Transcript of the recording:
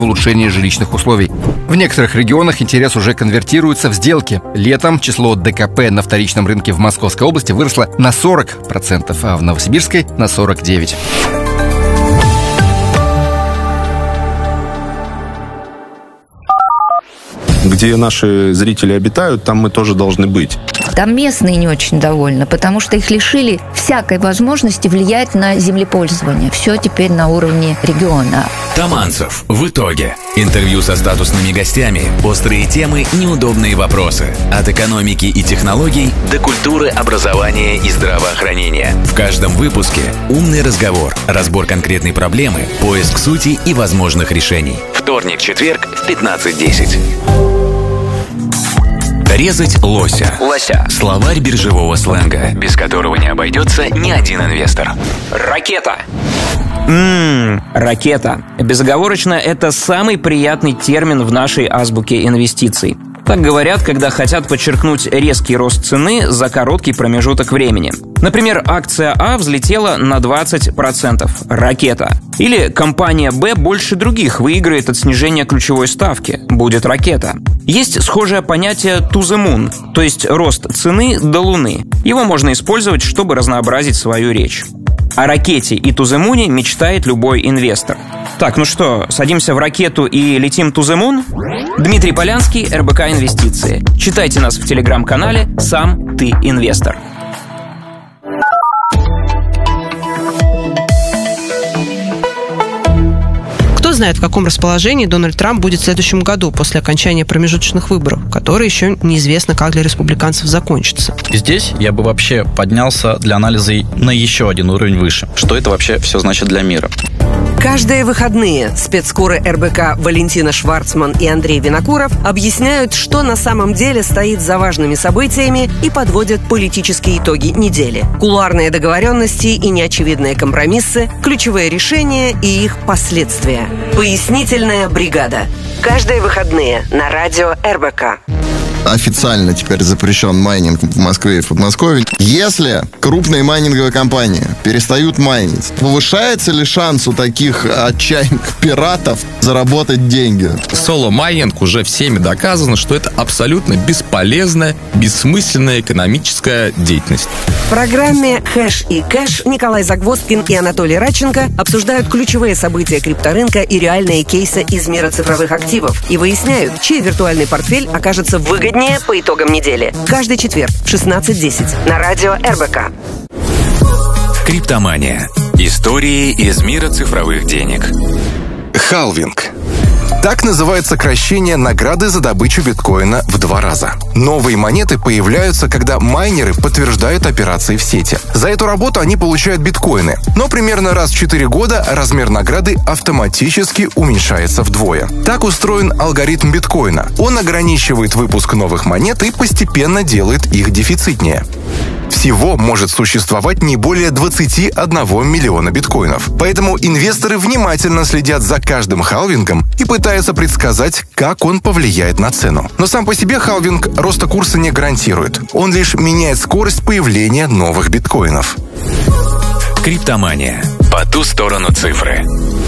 в улучшении жилищных условий. В некоторых регионах интерес уже конвертируется в сделки. Летом число ДКП на вторичном рынке в Московской области выросло на 40%, а в Новосибирской на 49%. Где наши зрители обитают, там мы тоже должны быть. Там местные не очень довольны, потому что их лишили всякой возможности влиять на землепользование. Все теперь на уровне региона. Таманцев. В итоге. Интервью со статусными гостями, острые темы, неудобные вопросы. От экономики и технологий до культуры, образования и здравоохранения. В каждом выпуске умный разговор, разбор конкретной проблемы, поиск сути и возможных решений. Вторник-четверг в 15:10. Резать лося. Словарь биржевого сленга, без которого не обойдется ни один инвестор. Ракета. Ракета. Безоговорочно, это самый приятный термин в нашей азбуке инвестиций. Так говорят, когда хотят подчеркнуть резкий рост цены за короткий промежуток времени. Например, акция А взлетела на 20%. Ракета. Или компания Б больше других выиграет от снижения ключевой ставки. Будет ракета. Есть схожее понятие to the moon, то есть рост цены до Луны. Его можно использовать, чтобы разнообразить свою речь. О ракете и to the moon мечтает любой инвестор. Так, ну что, садимся в ракету и летим to the moon? Дмитрий Полянский, РБК Инвестиции. Читайте нас в телеграм-канале «Сам ты инвестор». Кто знает, в каком расположении Дональд Трамп будет в следующем году после окончания промежуточных выборов, которые еще неизвестно, как для республиканцев закончатся. Здесь я бы вообще поднялся для анализа на еще один уровень выше. Что это вообще все значит для мира? Каждые выходные спецкоры РБК Валентина Шварцман и Андрей Винокуров объясняют, что на самом деле стоит за важными событиями и подводят политические итоги недели. Кулуарные договоренности и неочевидные компромиссы, ключевые решения и их последствия. Пояснительная бригада. Каждые выходные на радио РБК. Официально теперь запрещен майнинг в Москве и в Подмосковье. Если крупные майнинговые компании перестают майнить, повышается ли шанс у таких отчаянных пиратов заработать деньги? Соло-майнинг уже всеми доказано, что это абсолютно бесполезная, бессмысленная экономическая деятельность. В программе «Хэш и кэш» Николай Загвоздкин и Анатолий Радченко обсуждают ключевые события крипторынка и реальные кейсы из мира цифровых активов и выясняют, чей виртуальный портфель окажется выгоднее по итогам недели. Каждый четверг в 16:10 на радио РБК. Криптомания. Истории из мира цифровых денег. Халвинг. Так называет сокращение награды за добычу биткоина в 2 раза. Новые монеты появляются, когда майнеры подтверждают операции в сети. За эту работу они получают биткоины, но примерно раз в 4 года размер награды автоматически уменьшается вдвое. Так устроен алгоритм биткоина. Он ограничивает выпуск новых монет и постепенно делает их дефицитнее. Всего может существовать не более 21 миллиона биткоинов. Поэтому инвесторы внимательно следят за каждым халвингом и пытаются предсказать, как он повлияет на цену. Но сам по себе халвинг роста курса не гарантирует. Он лишь меняет скорость появления новых биткоинов. Криптомания. По ту сторону цифры.